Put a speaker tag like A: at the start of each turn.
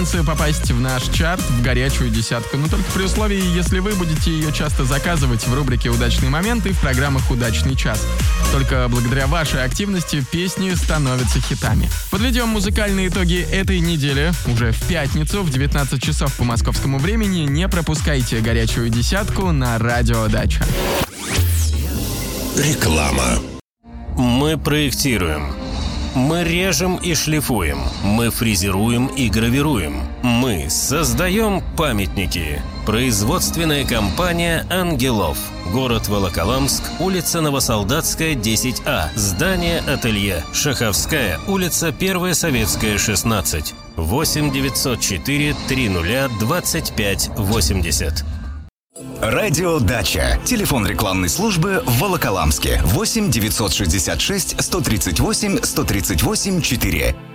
A: попасть в наш чарт, в горячую десятку, но только при условии, если вы будете ее часто заказывать в рубрике «Удачные моменты» и в программах «Удачный час». Только благодаря вашей активности песни становятся хитами. Подведем музыкальные итоги этой недели уже в пятницу в 19 часов по московскому времени. Не пропускайте горячую десятку на Радио Дача.
B: Реклама.
C: Мы проектируем. Мы режем и шлифуем. Мы фрезеруем и гравируем. Мы создаем памятники. Производственная компания «Ангелов». Город Волоколамск, улица Новосолдатская, 10А. Здание-ателье. Шаховская, улица 1 Советская, 16. 8 904 30 25 80.
D: Радио Дача. Телефон рекламной службы в Волоколамске. 8 966 138 138 4.